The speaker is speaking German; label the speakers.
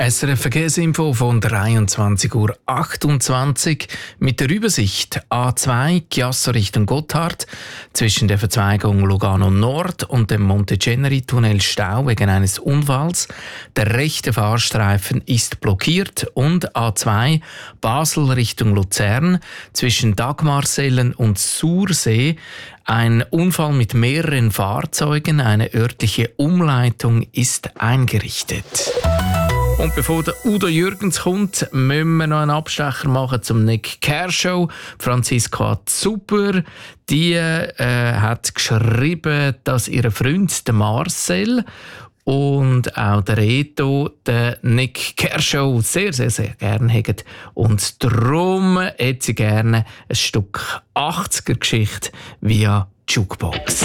Speaker 1: SRF Verkehrsinfo von 23:28 Uhr mit der Übersicht A2 Chiasso Richtung Gotthard zwischen der Verzweigung Lugano Nord und dem Monteceneri-Tunnel Stau wegen eines Unfalls. Der rechte Fahrstreifen ist blockiert und A2 Basel Richtung Luzern zwischen Dagmarsellen und Sursee. Ein Unfall mit mehreren Fahrzeugen, eine örtliche Umleitung ist eingerichtet. Und bevor der Udo Jürgens kommt, müssen wir noch einen Abstecher machen zum Nick Kershaw. Franziska Zuber, die hat geschrieben, dass ihr Freund, der Marcel, und auch der Reto, der Nick Kershaw sehr, sehr, sehr gerne haben. Und darum hätte sie gerne ein Stück 80er-Geschichte via Jukebox.